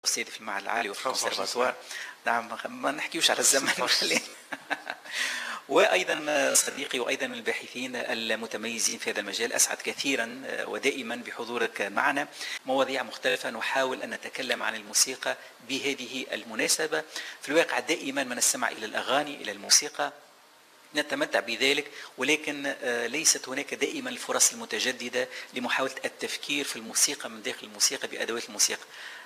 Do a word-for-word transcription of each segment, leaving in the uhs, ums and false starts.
أستاذ في المعهد العالي وفي الكونسرفاتوار. نعم ما نحكيوش على الزمن. وأيضا صديقي وأيضا من الباحثين المتميزين في هذا المجال. أسعد كثيرا ودائما بحضورك معنا. مواضيع مختلفة نحاول أن نتكلم عن الموسيقى بهذه المناسبة. في الواقع دائما ما نستمع إلى الأغاني، إلى الموسيقى، نتمتع بذلك، ولكن ليست هناك دائما الفرص المتجددة لمحاولة التفكير في الموسيقى من داخل الموسيقى بأدوات الموسيقى.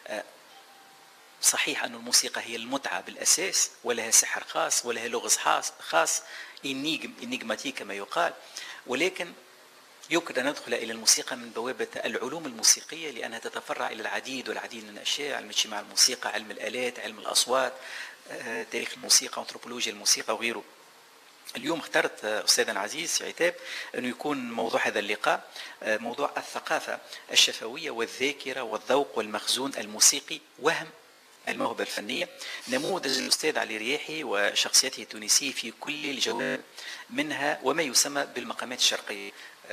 صحيح أن الموسيقى هي المتعة بالأساس، ولها سحر خاص ولها لغز خاص، إنيغماتيك كما يقال، ولكن يمكن أن ندخل إلى الموسيقى من بوابة العلوم الموسيقية، لأنها تتفرع إلى العديد والعديد من الأشياء: علم اجتماع الموسيقى، علم الآلات، علم الأصوات، تاريخ الموسيقى، أنثروبولوجيا الموسيقى وغيره. اليوم اخترت أستاذنا العزيز عتاب أنه يكون موضوع هذا اللقاء موضوع الثقافة الشفوية والذاكرة والذوق والمخزون الموسيقي، وهم الموهبة الفنية، نموذج الأستاذ علي رياحي وشخصيته التونسية في كل الجوانب منها وما يسمى بالمقامات الشرقية.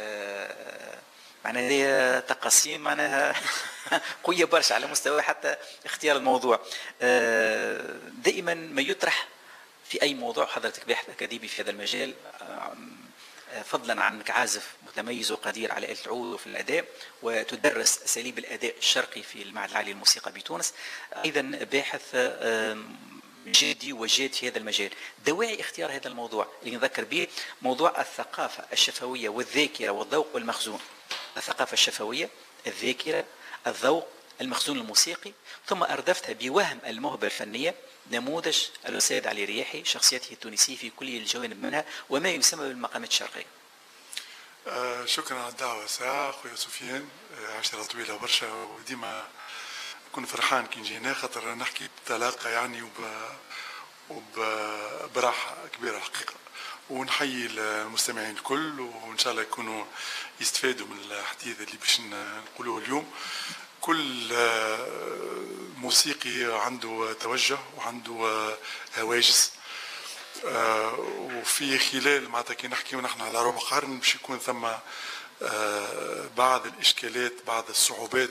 معناها تقاسيم معناها قوية برشا على مستوى حتى اختيار الموضوع. دائما ما يطرح في أي موضوع، حضرتك باحث أكاديمي في هذا المجال، فضلا عنك عازف متميز وقدير على آلة العود وفي الأداء، وتدرس أساليب الأداء الشرقي في المعهد العالي للموسيقى بتونس، أيضا باحث جدي وجاد في هذا المجال. دواعي اختيار هذا الموضوع اللي نذكر به موضوع الثقافة الشفوية والذاكرة والذوق والمخزون. الثقافة الشفوية، الذاكرة، الذوق، المخزون الموسيقي، ثم أردفتها بوهم الموهبة الفنية، نموذج الأستاذ علي رياحي، شخصيته التونسية في كل الجوانب منها وما يسمى بالمقامات الشرقية. آه شكرا على الدعوة ساعة أخويا سفيان. آه عشرة طويلة برشا، وديما كنت فرحان كي نجي خاطر نحكي بطلاقة يعني وب وبراحة كبيرة الحقيقة، ونحيي المستمعين الكل، وإن شاء الله يكونوا يستفادوا من الحديث اللي باش نقولوه اليوم. كل موسيقي عنده توجه وعنده هواجس، وفي خلال معناتها كي نحكيو نحن على ربع قرن باش يكون ثم بعض الإشكالات، بعض الصعوبات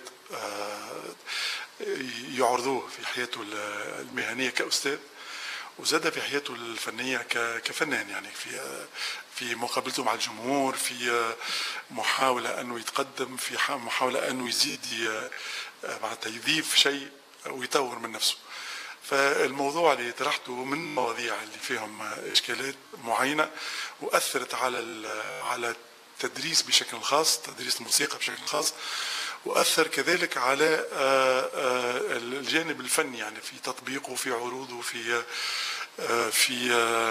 يعرضوه في حياته المهنية كأستاذ، وزاد في حياته الفنية كفنان، يعني في في مقابلته مع الجمهور، في محاولة أنه يتقدم، في محاولة أنه يزيد معناتها يضيف شيء ويطور من نفسه. فالموضوع اللي طرحته من المواضيع اللي فيهم إشكالات معينة وأثرت على على التدريس بشكل خاص، تدريس الموسيقى بشكل خاص، وأثر كذلك على الجانب الفني، يعني في تطبيقه، في عروضه، في في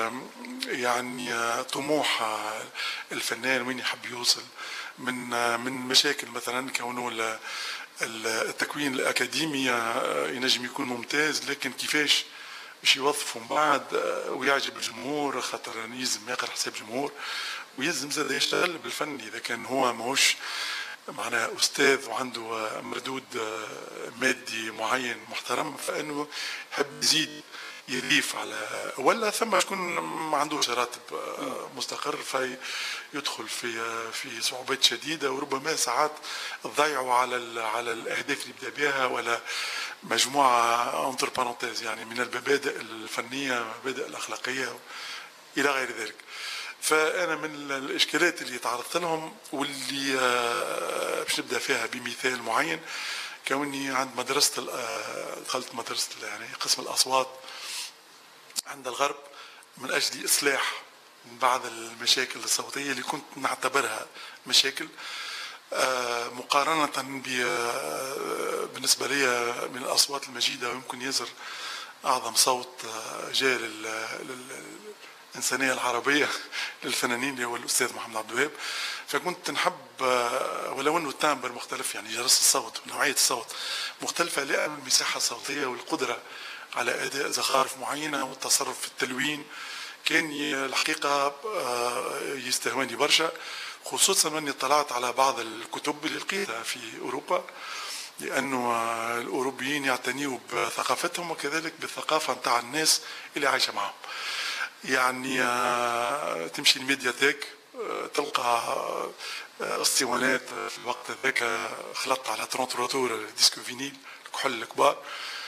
يعني طموح الفنان وين يحب يوصل من من مشاكل مثلا كونه التكوين الأكاديمي ينجم يكون ممتاز، لكن كيفاش باش يوظفوا من بعد ويعجب الجمهور، خاطر يلزم يقرا حساب جمهور، ويلزم زاد يشتغل بالفن. إذا كان هو ماهوش معناه أستاذ وعنده مردود مادي معين محترم، فإنه يحب يزيد يضيف على، ولا ثم شكون ما عندوش راتب مستقر فيدخل في في صعوبات شديده، وربما ساعات تضيعوا على على الاهداف اللي بدا بها، ولا مجموعه انتر بارونتيز يعني من المبادئ الفنيه، المبادئ الاخلاقيه الى غير ذلك. فانا من الاشكالات اللي تعرضت لهم واللي باش نبدا فيها بمثال معين، كوني عند مدرسه دخلت مدرسه يعني قسم الاصوات عند الغرب من أجل إصلاح بعض المشاكل الصوتية اللي كنت نعتبرها مشاكل، مقارنة بالنسبة لي من الأصوات المجيدة، ويمكن يظهر أعظم صوت جاء للإنسانية العربية للفنانين اللي هو الأستاذ محمد عبد الوهاب. فكنت نحب، ولو أنه التامبر مختلف، يعني جرس الصوت ونوعية الصوت مختلفة، لأن المساحة الصوتية والقدرة على أداء زخارف معينة والتصرف في التلوين كان الحقيقة يستهواني برشا، خصوصا أني اطلعت على بعض الكتب اللي لقيتها في أوروبا، لأنه الأوروبيين يعتنيوا بثقافتهم وكذلك بالثقافة نتاع الناس اللي عايشة معهم. يعني تمشي الميدياتيك تلقى اسطوانات في الوقت ذاك، خلطت على ترونتروتور ديسكو فينيل الكحول الكبار،